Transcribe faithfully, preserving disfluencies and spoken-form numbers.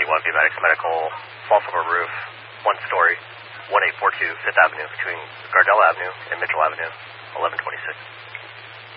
eighty-one, Vmedics Medical, false upper roof, one story, one eight four two Fifth Avenue, between Gardell Avenue and Mitchell Avenue, eleven twenty-six.